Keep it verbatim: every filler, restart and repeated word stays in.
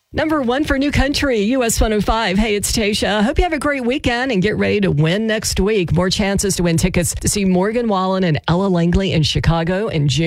Number one for New Country, U S one oh five. Hey, it's Tasha. Hope you have a great weekend and get ready to win next week. More chances to win tickets to see Morgan Wallen and Ella Langley in Chicago in June.